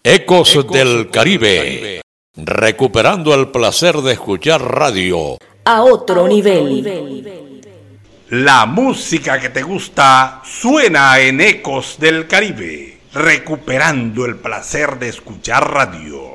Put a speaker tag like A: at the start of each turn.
A: Ecos del Caribe, recuperando el placer de escuchar radio
B: a otro nivel.
C: La música que te gusta suena en Ecos del Caribe, recuperando el placer de escuchar radio.